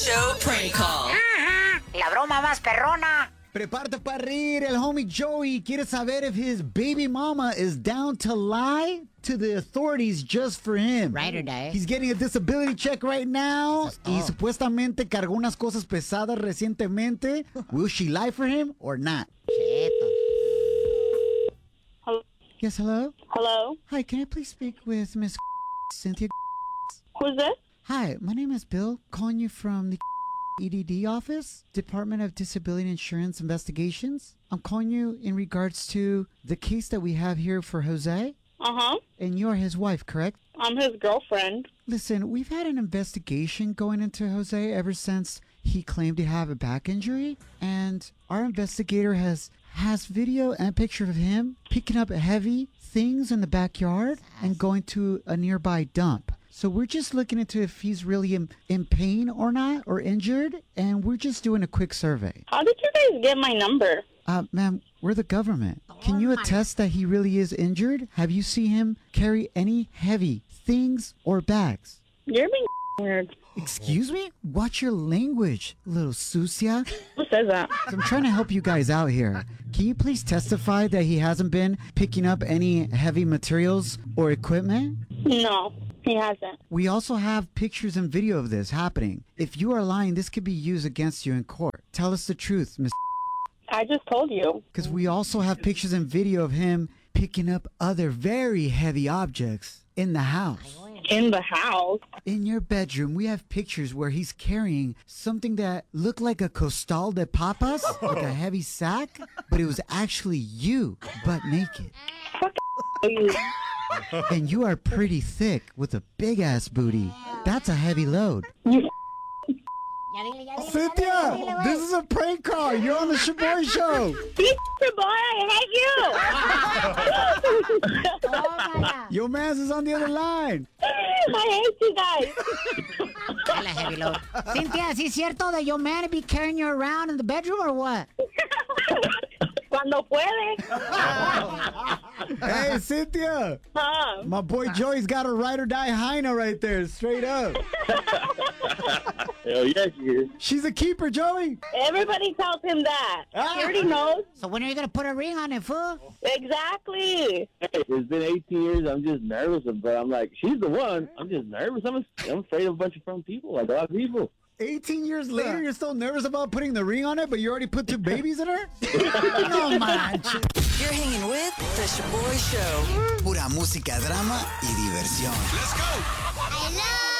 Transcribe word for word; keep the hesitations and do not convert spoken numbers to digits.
Show prank call. La broma más perrona. Prepárate para reír. El homie Joey quiere saber if his baby mama is down to lie to the authorities just for him. Right or die. He's getting a disability check right now. Y supuestamente cargó unas cosas pesadas recientemente. Will she lie for him or not? Cheto. Hello? Yes, hello? Hello? Hi, can I please speak with Miss Cynthia? Who's this? Hi, my name is Bill, calling you from the E D D office, Department of Disability Insurance Investigations. I'm calling you in regards to the case that we have here for Jose. Uh-huh. And you're his wife, correct? I'm his girlfriend. Listen, we've had an investigation going into Jose ever since he claimed to have a back injury. And our investigator has has video and picture of him picking up heavy things in the backyard and going to a nearby dump. So we're just looking into if he's really in, in pain or not, or injured, and we're just doing a quick survey. How did you guys get my number? Uh, ma'am, we're the government. Can you attest that he really is injured? Have you seen him carry any heavy things or bags? You're being weird. Excuse me? Watch your language, little sucia. Who says that? I'm trying to help you guys out here. Can you please testify that he hasn't been picking up any heavy materials or equipment? No, he hasn't. We also have pictures and video of this happening. If you are lying, this could be used against you in court. Tell us the truth, Miss. I just told you. Because we also have pictures and video of him picking up other very heavy objects in the house. In the house? In your bedroom, we have pictures where he's carrying something that looked like a costal de papas, like a heavy sack, but it was actually you, butt naked. Fuck you. And you are pretty thick with a big-ass booty. That's a heavy load. You Ya dile, ya dile, Cynthia, ya dile, dile, this is a prank call. You're on the Shaboy Show. bitch, boy, I hate you. Tómala. Your man's is on the other line. I hate you guys. Dale, heavy load. Cynthia, ¿sí es cierto that your man be carrying you around in the bedroom or what? Cuando puede. Hey, Cynthia. Huh? My boy Joey's got a ride or die hyena right there, straight up. Hell yeah, she is. She's a keeper, Joey. Everybody tells him that. He already knows. So when are you going to put a ring on it, fool? Exactly. Hey, it's been eighteen years. I'm just nervous, but I'm like, she's the one. I'm just nervous. I'm, I'm afraid of a bunch of front people, like a lot of people. eighteen years later, you're still nervous about putting the ring on it, but you already put two babies in her? No manches. You're hanging with The Shaboy Show. Pura música, drama y diversión. Let's go. I love